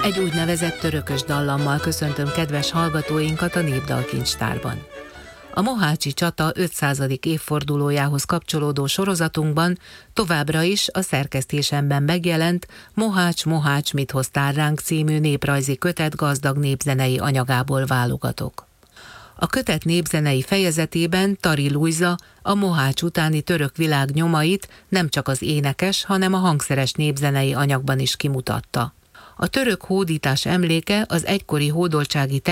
Egy úgynevezett törökös dallammal köszöntöm kedves hallgatóinkat a Népdalkincstárban. A mohácsi csata 500. évfordulójához kapcsolódó sorozatunkban továbbra is a szerkesztésemben megjelent Mohács, mit hoztál ránk című néprajzi kötet gazdag népzenei anyagából válogatok. A kötet népzenei fejezetében Tari Lujza a Mohács utáni török világ nyomait nem csak az énekes, hanem a hangszeres népzenei anyagban is kimutatta. A török hódítás emléke az egykori hódoltsági